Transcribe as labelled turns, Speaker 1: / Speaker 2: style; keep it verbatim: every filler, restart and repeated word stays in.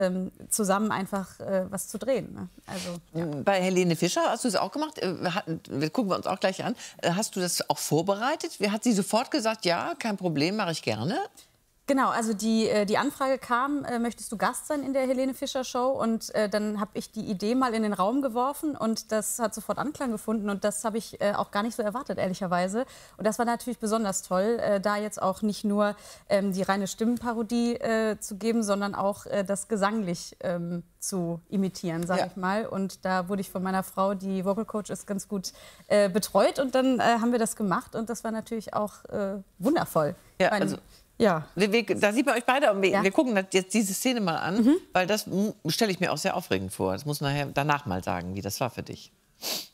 Speaker 1: ähm, zusammen einfach äh, was zu drehen. Ne? Also,
Speaker 2: ja. Bei Helene Fischer hast du es auch gemacht? Wir hatten, das gucken wir uns auch gleich an. Hast du das auch vorbereitet? Hat sie sofort gesagt, ja, kein Problem, mache ich gerne?
Speaker 1: Genau, also die, äh, die Anfrage kam, äh, möchtest du Gast sein in der Helene Fischer Show? Und äh, dann habe ich die Idee mal in den Raum geworfen und das hat sofort Anklang gefunden und das habe ich äh, auch gar nicht so erwartet, ehrlicherweise. Und das war natürlich besonders toll, äh, da jetzt auch nicht nur ähm, die reine Stimmenparodie äh, zu geben, sondern auch äh, das gesanglich ähm, zu imitieren, sage
Speaker 2: ja.
Speaker 1: ich mal. Und da wurde ich von meiner Frau, die Vocal Coach ist, ganz gut äh, betreut und dann äh, haben wir das gemacht und das war natürlich auch äh, wundervoll.
Speaker 2: Ja, also
Speaker 1: Ja.
Speaker 2: Wir, wir, da sieht man euch beide und wir,
Speaker 1: ja.
Speaker 2: wir gucken jetzt diese Szene mal an,
Speaker 1: mhm.
Speaker 2: weil das stelle ich mir auch sehr aufregend vor. Das muss nachher danach mal sagen, wie das war für dich.